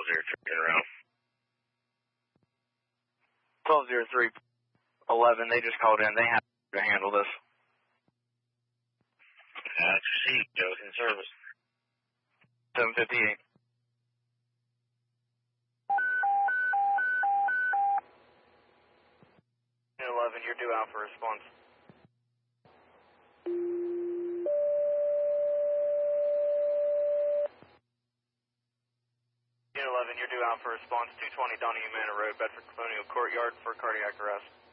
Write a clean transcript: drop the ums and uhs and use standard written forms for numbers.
around. 120311, they just called in. They have to handle this. That's received. Joe's in service. 758. 11, you're due out for response. 11, you're due out for response. 220 Donahue Manor Road, Bedford Colonial Courtyard for cardiac arrest.